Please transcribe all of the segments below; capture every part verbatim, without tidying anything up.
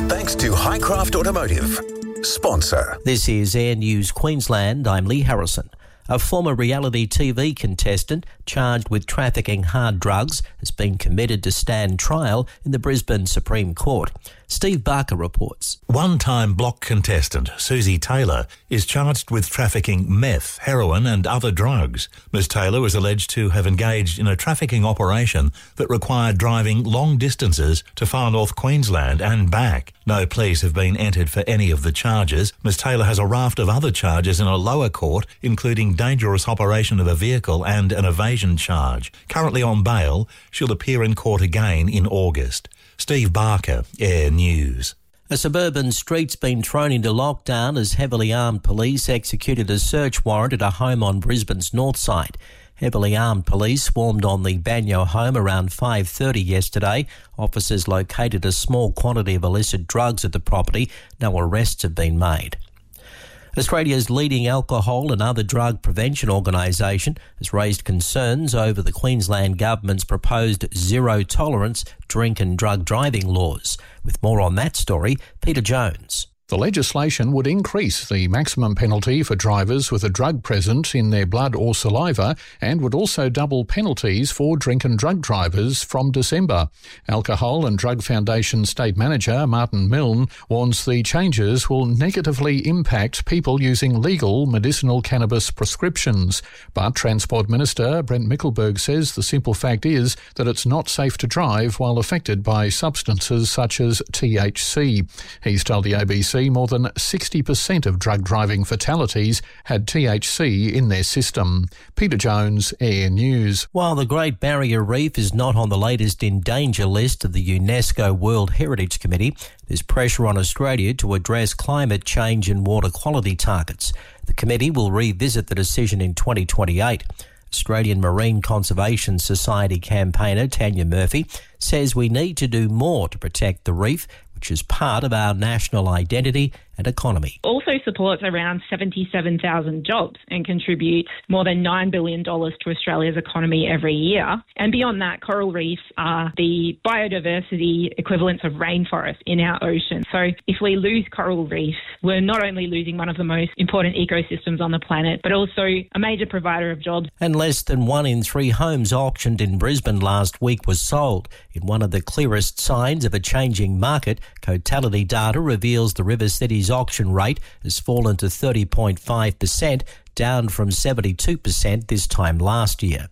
Thanks to Highcraft Automotive, sponsor. This is Air News Queensland. I'm Lee Harrison. A former reality T V contestant charged with trafficking hard drugs has been committed to stand trial in the Brisbane Supreme Court. Steve Barker reports. One-time Block contestant Susie Taylor is charged with trafficking meth, heroin and other drugs. Miz Taylor was alleged to have engaged in a trafficking operation that required driving long distances to far north Queensland and back. No pleas have been entered for any of the charges. Miz Taylor has a raft of other charges in a lower court, including dangerous operation of a vehicle and an evasion charge. Currently on bail, she'll appear in court again in August. Steve Barker, Air News. A suburban street's been thrown into lockdown as heavily armed police executed a search warrant at a home on Brisbane's north side. Heavily armed police swarmed on the Banyo home around five thirty yesterday. Officers located a small quantity of illicit drugs at the property. No arrests have been made. Australia's leading alcohol and other drug prevention organisation has raised concerns over the Queensland Government's proposed zero-tolerance drink and drug driving laws. With more on that story, Peter Jones. The legislation would increase the maximum penalty for drivers with a drug present in their blood or saliva and would also double penalties for drink and drug drivers from December. Alcohol and Drug Foundation State Manager Martin Milne warns the changes will negatively impact people using legal medicinal cannabis prescriptions. But Transport Minister Brent Mickelberg says the simple fact is that it's not safe to drive while affected by substances such as T H C. He's told the A B C more than sixty percent of drug driving fatalities had T H C in their system. Peter Jones, Air News. While the Great Barrier Reef is not on the latest in danger list of the UNESCO World Heritage Committee, there's pressure on Australia to address climate change and water quality targets. The committee will revisit the decision in twenty twenty-eight. Australian Marine Conservation Society campaigner Tanya Murphy says we need to do more to protect the reef, which is part of our national identity and economy. Also supports around seventy-seven thousand jobs and contributes more than nine billion dollars to Australia's economy every year. And beyond that, coral reefs are the biodiversity equivalents of rainforests in our ocean. So if we lose coral reefs, we're not only losing one of the most important ecosystems on the planet, but also a major provider of jobs. And less than one in three homes auctioned in Brisbane last week was sold. In one of the clearest signs of a changing market, Cotality data reveals the River City's auction rate has fallen to thirty point five percent, down from seventy-two percent this time last year.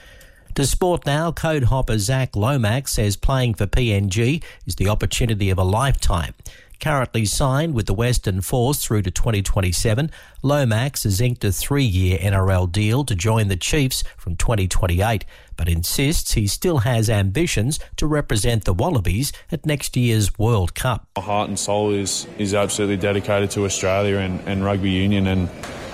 To sport now, code hopper Zach Lomax says playing for P N G is the opportunity of a lifetime. Currently signed with the Western Force through to twenty twenty-seven, Lomax has inked a three-year N R L deal to join the Chiefs from twenty twenty-eight, but insists he still has ambitions to represent the Wallabies at next year's World Cup. My heart and soul is is absolutely dedicated to Australia and, and rugby union, and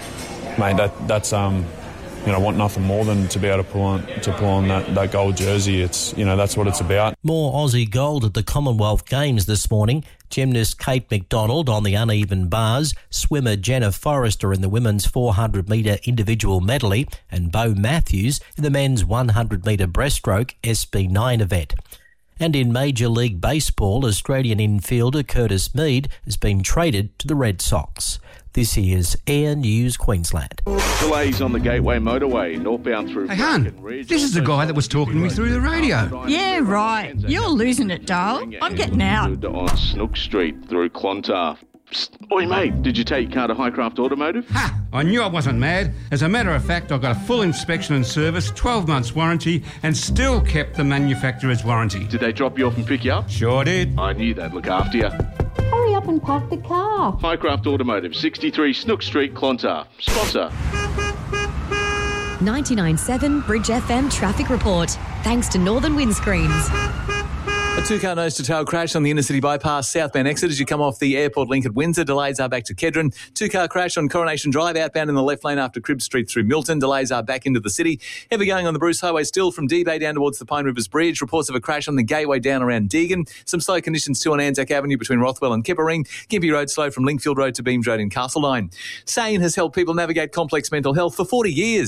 mate, that that's um. You know, I want nothing more than to be able to pull on to pull on that, that gold jersey. It's you know that's what it's about. More Aussie gold at the Commonwealth Games this morning. Gymnast Kate McDonald on the uneven bars, swimmer Jenna Forrester in the women's four hundred metre individual medley, and Bo Matthews in the men's one hundred metre breaststroke S B nine event. And in Major League Baseball, Australian infielder Curtis Mead has been traded to the Red Sox. This is Air News Queensland. Delays on the Gateway Motorway, northbound through... Hey, hun, this is the guy that was talking to me through the radio. Yeah, right. You're losing it, darling. I'm getting out. On Snook Street through Clontarf. Psst. Oi, mate, did you take your car to Highcraft Automotive? Ha! I knew I wasn't mad. As a matter of fact, I got a full inspection and service, twelve months warranty, and still kept the manufacturer's warranty. Did they drop you off and pick you up? Sure did. I knew they'd look after you. Hurry up and park the car. Highcraft Automotive, sixty-three Snook Street, Clontarf. Sponsor. ninety-nine point seven Bridge F M traffic report. Thanks to Northern Windscreens. A two-car nose-to-tail crash on the inner-city bypass southbound exit as you come off the airport link at Windsor. Delays are back to Kedron. Two-car crash on Coronation Drive outbound in the left lane after Cribb Street through Milton. Delays are back into the city. Heavy going on the Bruce Highway still from D-Bay down towards the Pine Rivers Bridge. Reports of a crash on the Gateway down around Deagon. Some slow conditions too on Anzac Avenue between Rothwell and Kippering. Gympie Road slow from Linkfield Road to Beams Road in Castledine. SANE has helped people navigate complex mental health for forty years.